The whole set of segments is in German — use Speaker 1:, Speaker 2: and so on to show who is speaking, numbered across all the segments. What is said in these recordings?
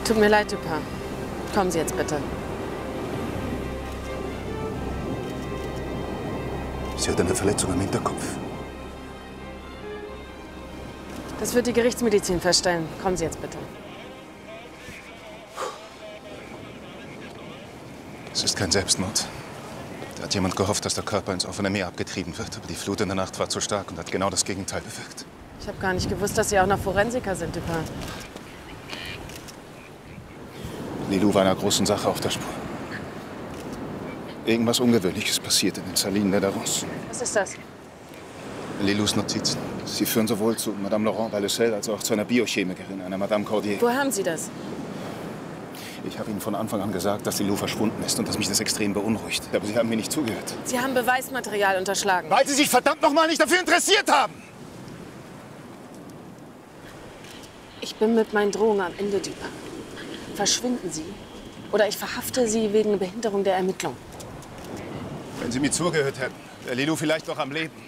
Speaker 1: Tut mir leid, Dupin. Kommen Sie jetzt bitte.
Speaker 2: Sie hat eine Verletzung am Hinterkopf.
Speaker 1: Das wird die Gerichtsmedizin feststellen. Kommen Sie jetzt bitte.
Speaker 2: Es ist kein Selbstmord. Da hat jemand gehofft, dass der Körper ins offene Meer abgetrieben wird. Aber die Flut in der Nacht war zu stark und hat genau das Gegenteil bewirkt.
Speaker 1: Ich habe gar nicht gewusst, dass Sie auch noch Forensiker sind, Dupin.
Speaker 2: Lilou war einer großen Sache auf der Spur. Irgendwas Ungewöhnliches passiert in den Salinen der Darons.
Speaker 1: Was ist das?
Speaker 2: Lilous Notizen. Sie führen sowohl zu Madame Laurent Ballecel als auch zu einer Biochemikerin, einer Madame Cordier.
Speaker 1: Wo haben Sie das?
Speaker 2: Ich habe Ihnen von Anfang an gesagt, dass Lilou verschwunden ist und dass mich das extrem beunruhigt. Aber Sie haben mir nicht zugehört.
Speaker 1: Sie haben Beweismaterial unterschlagen.
Speaker 2: Weil Sie sich verdammt noch mal nicht dafür interessiert haben!
Speaker 1: Ich bin mit meinen Drohungen am Ende, Dupin. Verschwinden Sie oder ich verhafte Sie wegen Behinderung der Ermittlung.
Speaker 2: Wenn Sie mir zugehört hätten, wäre Lilou vielleicht noch am Leben.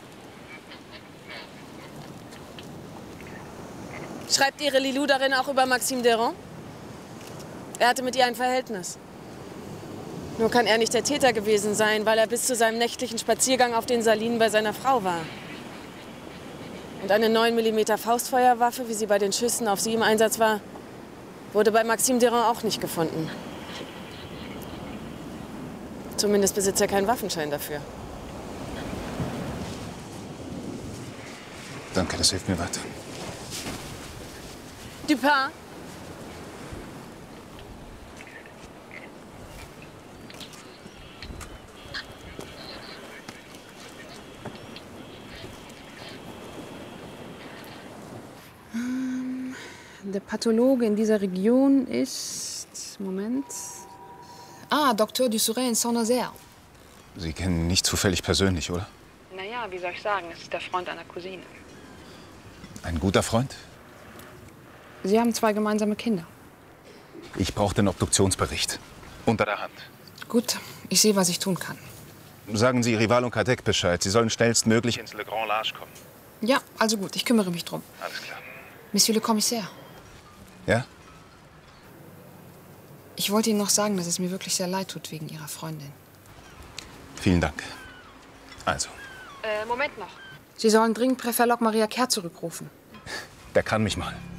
Speaker 1: Schreibt Ihre Lilou darin auch über Maxime Deron? Er hatte mit ihr ein Verhältnis. Nur kann er nicht der Täter gewesen sein, weil er bis zu seinem nächtlichen Spaziergang auf den Salinen bei seiner Frau war. Und eine 9 mm Faustfeuerwaffe, wie sie bei den Schüssen auf sie im Einsatz war, wurde bei Maxime Deron auch nicht gefunden. Zumindest besitzt er keinen Waffenschein dafür.
Speaker 2: Danke, das hilft mir weiter.
Speaker 1: Dupin?
Speaker 3: Der Pathologe in dieser Region ist... Moment. Ah, Dr. Dussuret in Saint-Nazaire.
Speaker 2: Sie kennen ihn nicht zufällig persönlich, oder?
Speaker 3: Naja, wie soll ich sagen, es ist der Freund einer Cousine.
Speaker 2: Ein guter Freund?
Speaker 3: Sie haben 2 gemeinsame Kinder.
Speaker 2: Ich brauche den Obduktionsbericht. Unter der Hand.
Speaker 3: Gut, ich sehe, was ich tun kann.
Speaker 2: Sagen Sie Rival und Kadek Bescheid. Sie sollen schnellstmöglich ins Le Grand Large kommen.
Speaker 3: Ja, also gut, ich kümmere mich drum.
Speaker 2: Alles klar.
Speaker 3: Monsieur le Commissaire,
Speaker 2: Ja?
Speaker 3: ich wollte Ihnen noch sagen, dass es mir wirklich sehr leid tut wegen Ihrer Freundin.
Speaker 2: Vielen Dank. Also,
Speaker 3: Moment noch. Sie sollen dringend Präfet Locmaria Kerr zurückrufen.
Speaker 2: der kann mich mal.